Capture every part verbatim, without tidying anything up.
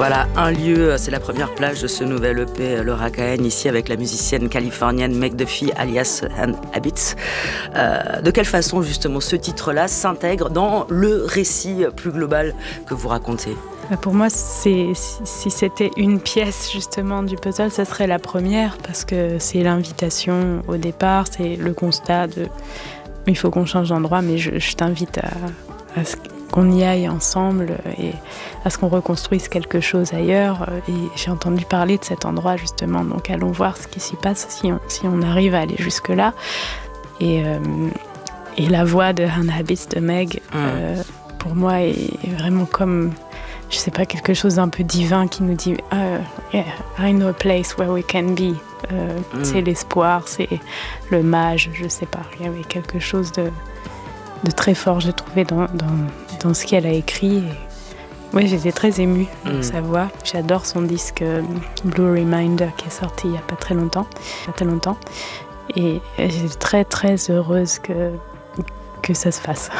Voilà, un lieu, c'est la première plage de ce nouvel E P, Laura Cahen, ici avec la musicienne californienne Meg Duffy, alias Anne Habits. Euh, de quelle façon, justement, ce titre-là s'intègre dans le récit plus global que vous racontez ? Pour moi, c'est, si c'était une pièce, justement, du puzzle, ça serait la première, parce que c'est l'invitation au départ, c'est le constat de « il faut qu'on change d'endroit, mais je, je t'invite à, à ce qu'on y aille ensemble et à ce qu'on reconstruise quelque chose ailleurs. » Et j'ai entendu parler de cet endroit, justement, donc allons voir ce qui s'y passe, si on, si on arrive à aller jusque-là. Et, euh, et la voix de Anne Habits, de Meg, mmh. euh, pour moi, est vraiment comme... je sais pas, quelque chose d'un peu divin qui nous dit uh, yeah, I know a place where we can be. Euh, mm. C'est l'espoir, c'est le mage, je sais pas. Il y avait quelque chose de, de très fort, j'ai trouvé, dans, dans, dans ce qu'elle a écrit. Et... oui, j'étais très émue de mm. sa voix. J'adore son disque euh, Blue Reminder qui est sorti il y a pas très longtemps. Pas très longtemps. Et j'étais très très heureuse que que ça se fasse.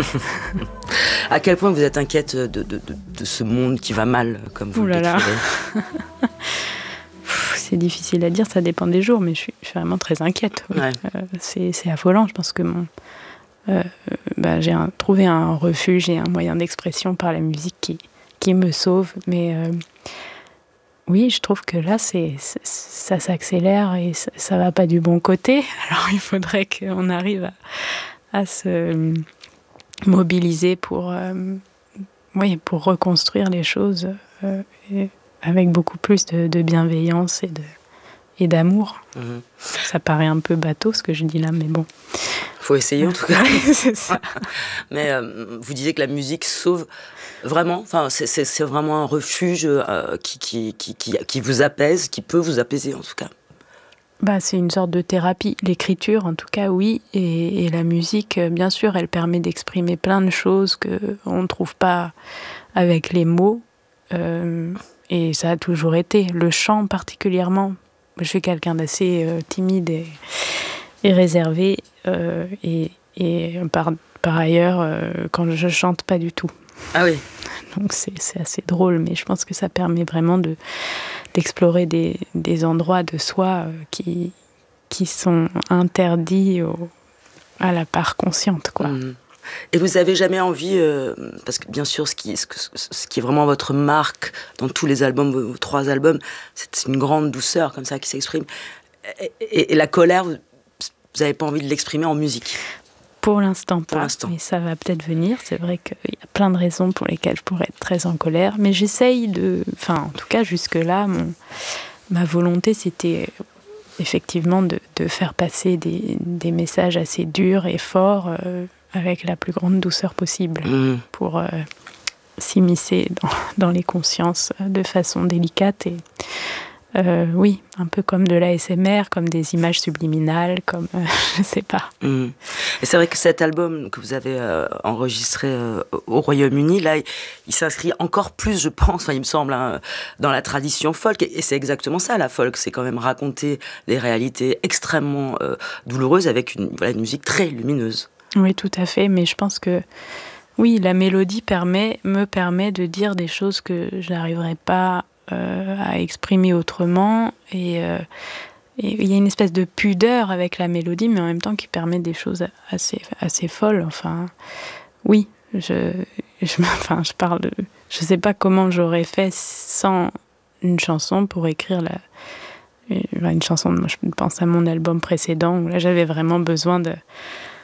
À quel point vous êtes inquiète de, de, de, de ce monde qui va mal, comme vous Ouh là le décrivez là. C'est difficile à dire, ça dépend des jours, mais je suis, je suis vraiment très inquiète. Oui. Ouais. Euh, c'est, c'est affolant, je pense que mon, euh, bah, j'ai un, trouvé un refuge et un moyen d'expression par la musique qui, qui me sauve, mais euh, oui, je trouve que là, c'est, c'est, ça s'accélère et ça, ça va pas du bon côté, alors il faudrait qu'on arrive à à se mobiliser pour, euh, oui, pour reconstruire les choses euh, et avec beaucoup plus de, de bienveillance et, de, et d'amour. Mmh. Ça paraît un peu bateau ce que je dis là, mais bon. Il faut essayer en tout cas. C'est ça. Mais euh, vous disiez que la musique sauve vraiment, enfin, c'est, c'est, c'est vraiment un refuge euh, qui, qui, qui, qui, qui vous apaise, qui peut vous apaiser en tout cas. Bah, c'est une sorte de thérapie. L'écriture, en tout cas, oui. Et, et la musique, bien sûr, elle permet d'exprimer plein de choses qu'on ne trouve pas avec les mots. Euh, et ça a toujours été. Le chant, particulièrement. Je suis quelqu'un d'assez euh, timide et, et réservé. Euh, et et par, par ailleurs, euh, quand je chante, pas du tout. Ah oui. Donc c'est, c'est assez drôle, mais je pense que ça permet vraiment de, d'explorer des, des endroits de soi euh, qui, qui sont interdits au, à la part consciente, quoi. Mmh. Et vous avez jamais envie, euh, parce que bien sûr, ce qui, ce, ce qui est vraiment votre marque dans tous les albums, vos, vos trois albums, c'est une grande douceur comme ça qui s'exprime. Et, et, et la colère, vous n'avez pas envie de l'exprimer en musique? Pour l'instant pas, Pour l'instant. Mais ça va peut-être venir. C'est vrai qu'il y a plein de raisons pour lesquelles je pourrais être très en colère, mais j'essaye de... Enfin, en tout cas, jusque-là, mon... ma volonté, c'était effectivement de, de faire passer des, des messages assez durs et forts euh, avec la plus grande douceur possible mmh. pour euh, s'immiscer dans, dans les consciences de façon délicate et... Euh, oui, un peu comme de l'A S M R, comme des images subliminales, comme euh, je sais pas. Mmh. Et c'est vrai que cet album que vous avez euh, enregistré euh, au Royaume-Uni, là, il, il s'inscrit encore plus, je pense, enfin, il me semble, hein, dans la tradition folk. Et, et c'est exactement ça, la folk, c'est quand même raconter des réalités extrêmement euh, douloureuses avec une, voilà, une musique très lumineuse. Oui, tout à fait. Mais je pense que oui, la mélodie permet, me permet de dire des choses que je n'arriverais pas Euh, à exprimer autrement et euh, il y a une espèce de pudeur avec la mélodie mais en même temps qui permet des choses assez, assez folles. Enfin, oui, je, je, enfin, je parle de... Je sais pas comment j'aurais fait sans une chanson pour écrire la, une chanson. Moi, je pense à mon album précédent où là j'avais vraiment besoin de